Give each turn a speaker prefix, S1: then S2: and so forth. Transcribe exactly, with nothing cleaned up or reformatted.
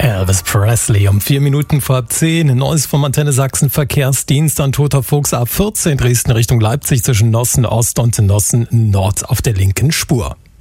S1: Elvis Presley um vier Minuten vor halb zehn. Neues vom Antenne Sachsen Verkehrsdienst an Toter Fuchs A vierzehn Dresden Richtung Leipzig zwischen Nossen Ost und Nossen Nord auf der linken Spur.